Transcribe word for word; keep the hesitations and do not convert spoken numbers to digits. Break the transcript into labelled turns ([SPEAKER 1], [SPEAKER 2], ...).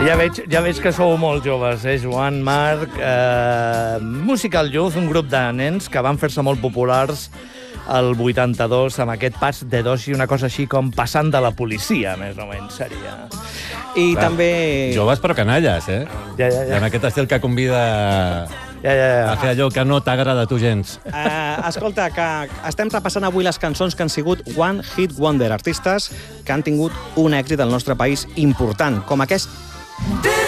[SPEAKER 1] Ja veig, ja veig que sou molt joves, eh, Joan, Marc... Eh, Musical Youth, un grup de nens que van fer-se molt populars el vuitanta-dos amb aquest pas de dos i una cosa així com passant de la policia, més o menys, seria.
[SPEAKER 2] I
[SPEAKER 3] Clar,
[SPEAKER 2] també...
[SPEAKER 3] Joves però canalles, eh?
[SPEAKER 1] Ja, ja, ja.
[SPEAKER 3] En aquest estil que convida
[SPEAKER 1] Ja, ja, ja.
[SPEAKER 3] a fer allò que no t'agrada a tu gens.
[SPEAKER 2] Uh, escolta, que estem repassant avui les cançons que han sigut One Hit Wonder, artistes que han tingut un èxit al nostre país important, com aquest.